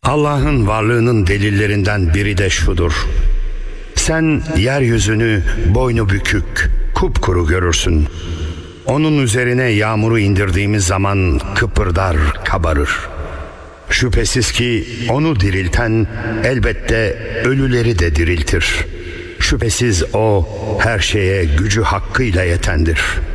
Allah'ın varlığının delillerinden biri de şudur: sen yeryüzünü boynu bükük, kupkuru görürsün. Onun üzerine yağmuru indirdiğimiz zaman kıpırdar, kabarır. Şüphesiz ki onu dirilten elbette ölüleri de diriltir. Şüphesiz o her şeye gücü hakkıyla yetendir.